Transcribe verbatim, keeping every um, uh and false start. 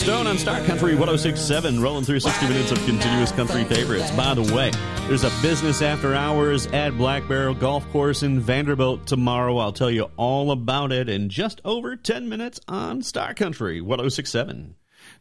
Stone on Star Country one oh six point seven, rolling through sixty minutes of continuous country favorites. By the way, there's a business after hours at Black Barrel Golf Course in Vanderbilt tomorrow. I'll tell you all about it in just over ten minutes on Star Country one oh six point seven.